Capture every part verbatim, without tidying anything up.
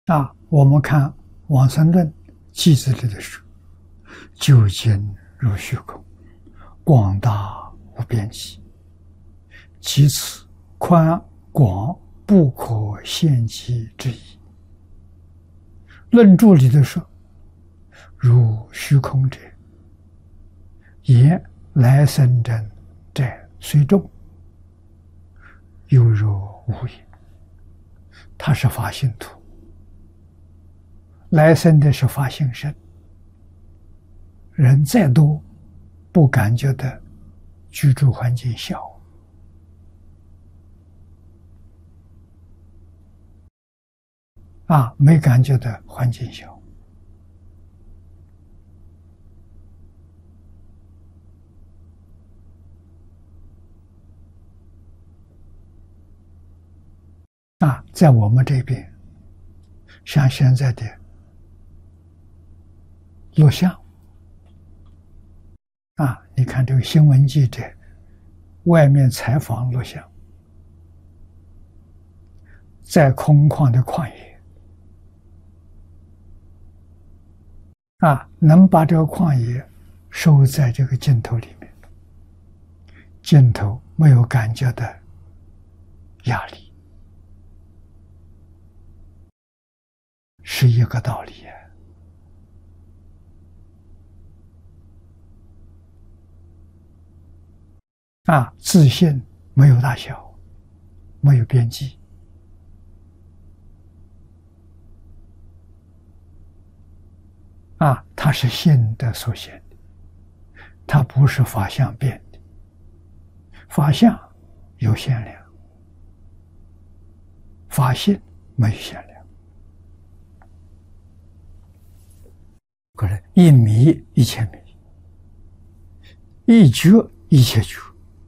啊，我们看往生论记载里的说，究竟如虚空，广大无边际，其此宽广不可限极之意。论注里头说，如虚空者，言来生者者虽众，犹若无也。他是法性土，来生的是法性身，人再多，不感觉的居住环境小。啊，没感觉的环境小。啊，在我们这边，像现在的录像，啊，你看这个新闻记者外面采访录像，在空旷的旷野。啊，能把这个旷野收在这个镜头里面，镜头没有感觉的压力，是一个道理呀。啊，自信没有大小，没有边际。啊，它是性的所显的，它不是法相变的。法相有限量，法性没有限量。过来，一米一千米，一觉一切觉。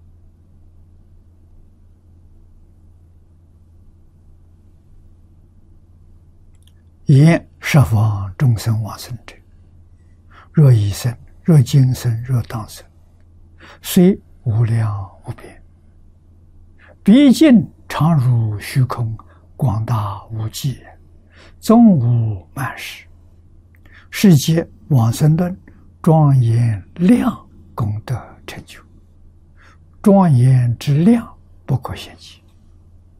言十方众生往生者，若一生，若今生，若当生，虽无量无边，毕竟常如虚空，广大无际，终无满实。是皆往生论庄严量功德成就，庄严之量不可限计。